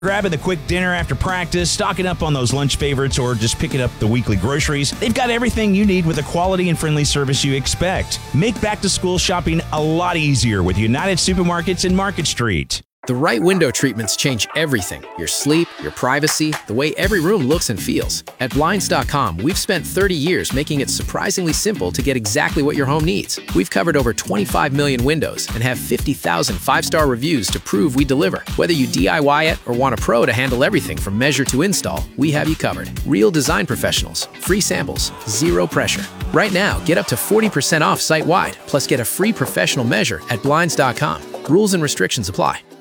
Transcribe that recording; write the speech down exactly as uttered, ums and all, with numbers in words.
Grabbing the quick dinner after practice, stocking up on those lunch favorites, or just picking up the weekly groceries, they've got everything you need with the quality and friendly service you expect. Make back-to-school shopping a lot easier with United Supermarkets in Market Street. The right window treatments change everything. Your sleep, your privacy, the way every room looks and feels. At Blinds dot com, we've spent thirty years making it surprisingly simple to get exactly what your home needs. We've covered over twenty-five million windows and have fifty thousand five-star reviews to prove we deliver. Whether you D I Y it or want a pro to handle everything from measure to install, we have you covered. Real design professionals, free samples, zero pressure. Right now, get up to forty percent off site-wide, plus get a free professional measure at Blinds dot com. Rules and restrictions apply.